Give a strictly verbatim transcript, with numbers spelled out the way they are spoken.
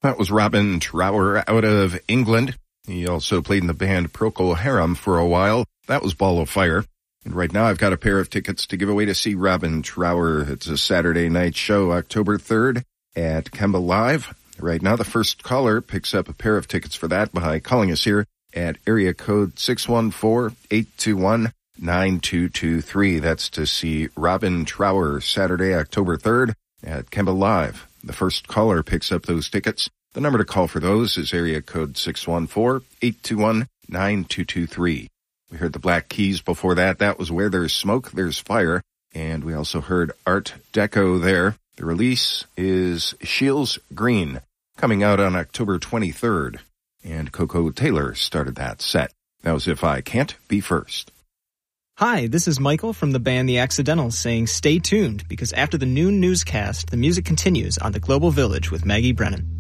That was Robin Trower out of England. He also played in the band Procol Harum for a while. That was Ball of Fire. And right now I've got a pair of tickets to give away to see Robin Trower. It's a Saturday night show, October third at Kemba Live. Right now the first caller picks up a pair of tickets for that by calling us here at area code six one four, eight two one, nine two two three. That's to see Robin Trower Saturday, October third at Kemba Live. The first caller picks up those tickets. The number to call for those is area code six one four, eight two one, nine two two three. We heard the Black Keys before that. That was Where There's Smoke, There's Fire. And we also heard Art Deco there. The release is Shields Green, coming out on October twenty-third. And Coco Taylor started that set. That was If I Can't Be First. Hi, this is Michael from the band The Accidentals saying stay tuned because after the noon newscast, the music continues on the Global Village with Maggie Brennan.